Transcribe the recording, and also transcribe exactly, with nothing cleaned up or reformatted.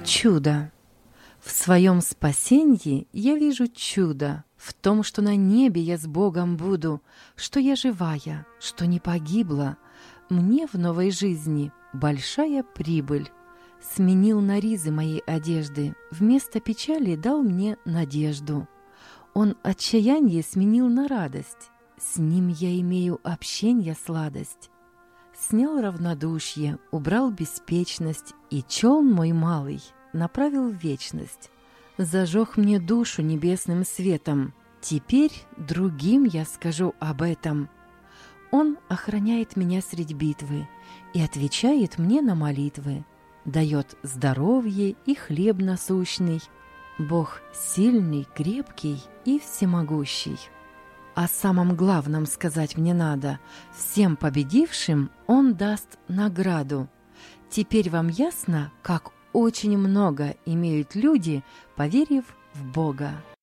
Чудо. В своем спасенье я вижу чудо, в том, что на небе я с Богом буду, что я живая, что не погибла. Мне в новой жизни большая прибыль. Сменил наризы моей одежды, вместо печали дал мне надежду. Он отчаяние сменил на радость, с ним я имею общенья сладость. Снял равнодушие, убрал беспечность, и челн мой малый направил в вечность. Зажег мне душу небесным светом, теперь другим я скажу об этом. Он охраняет меня средь битвы и отвечает мне на молитвы, дает здоровье и хлеб насущный. Бог сильный, крепкий и всемогущий. О самом главном сказать мне надо. Всем победившим Он даст награду. Теперь вам ясно, как очень много имеют люди, поверив в Бога.